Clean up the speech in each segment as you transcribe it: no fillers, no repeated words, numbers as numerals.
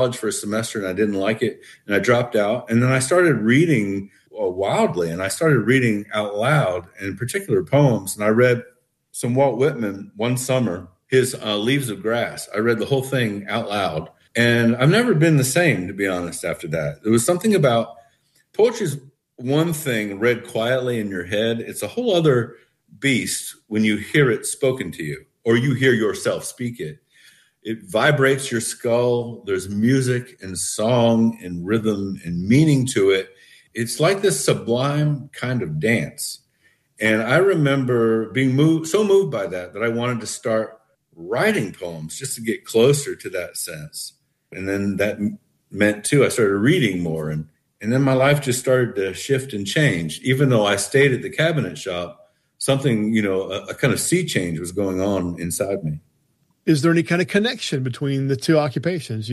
college for a semester and I didn't like it and I dropped out. And then I started reading wildly, and I started reading out loud, and in particular poems. And I read some Walt Whitman one summer, his Leaves of Grass. I read the whole thing out loud. And I've never been the same, to be honest, after that. There was something about poetry's one thing read quietly in your head. It's a whole other beast when you hear it spoken to you or you hear yourself speak it. It vibrates your skull. There's music and song and rhythm and meaning to it. It's like this sublime kind of dance. And I remember being so moved by that I wanted to start writing poems just to get closer to that sense. And then that meant, too, I started reading more. And then my life just started to shift and change. Even though I stayed at the cabinet shop, something, a kind of sea change was going on inside me. Is there any kind of connection between the two occupations?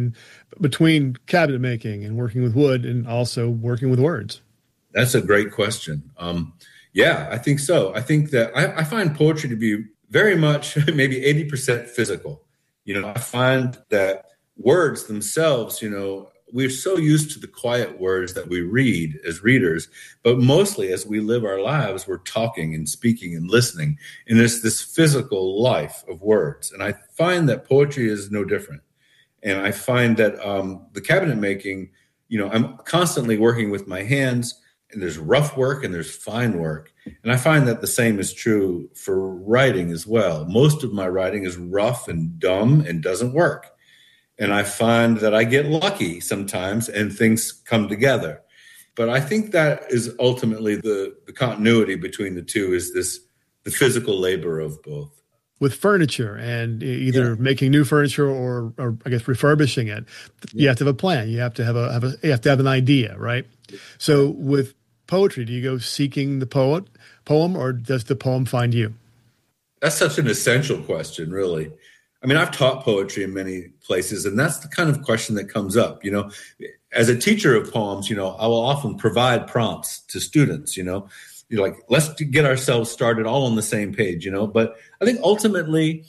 Between cabinet making and working with wood and also working with words? That's a great question. Yeah, I think so. I think that I find poetry to be very much maybe 80% physical. I find that words themselves, we're so used to the quiet words that we read as readers, but mostly as we live our lives, we're talking and speaking and listening. And there's this physical life of words. And I find that poetry is no different. And I find that the cabinet making, I'm constantly working with my hands, and there's rough work and there's fine work. And I find that the same is true for writing as well. Most of my writing is rough and dumb and doesn't work. And I find that I get lucky sometimes and things come together. But I think that is ultimately the continuity between the two, is the physical labor of both. With furniture and either making new furniture or I guess refurbishing it, you have to have a plan. You have to have an idea, right? So with poetry, do you go seeking the poem, or does the poem find you? That's such an essential question, really. I mean, I've taught poetry in many places, and that's the kind of question that comes up. As a teacher of poems, I will often provide prompts to students, like, let's get ourselves started all on the same page, But I think ultimately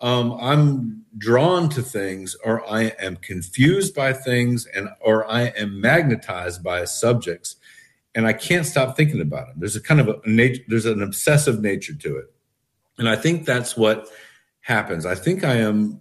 I'm drawn to things, or I am confused by things, or I am magnetized by subjects, and I can't stop thinking about them. There's a kind of there's an obsessive nature to it. And I think that's what happens. I think it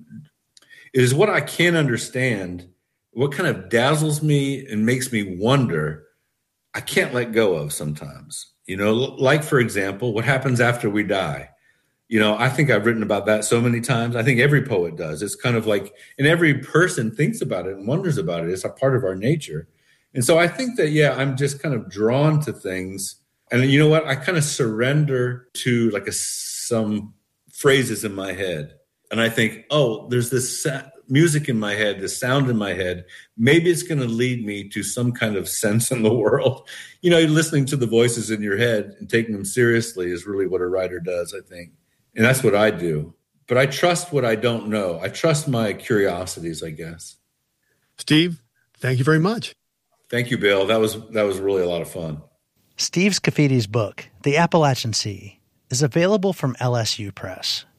is what I can't understand, what kind of dazzles me and makes me wonder, I can't let go of sometimes. Like, for example, what happens after we die. I think I've written about that so many times. I think every poet does. It's kind of like, and every person thinks about it and wonders about it. It's a part of our nature. And so I think that, I'm just kind of drawn to things. And you know what? I kind of surrender to some phrases in my head. And I think, there's this music in my head, this sound in my head. Maybe it's going to lead me to some kind of sense in the world. Listening to the voices in your head and taking them seriously is really what a writer does, I think. And that's what I do. But I trust what I don't know. I trust my curiosities, I guess. Steve, thank you very much. Thank you, Bill. That was really a lot of fun. Steve Scaffidi's book, The Appalachian Sea, is available from LSU Press.